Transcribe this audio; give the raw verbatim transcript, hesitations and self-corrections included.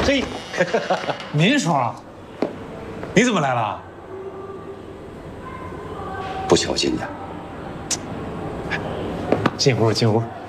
嘿， 民双，你怎么来了？ 不小心的。 进屋，进屋。